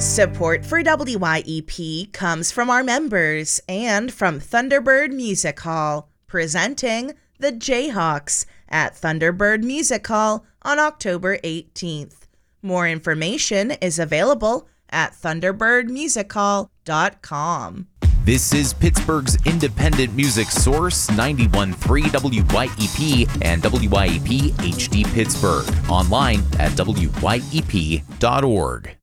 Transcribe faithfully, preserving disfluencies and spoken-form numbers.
Support for W Y E P comes from our members and from Thunderbird Music Hall, presenting the Jayhawks at Thunderbird Music Hall on October eighteenth. More information is available at thunderbird music hall dot com. This is Pittsburgh's independent music source, ninety-one point three W Y E P and W Y E P H D Pittsburgh. Online at W Y E P dot org.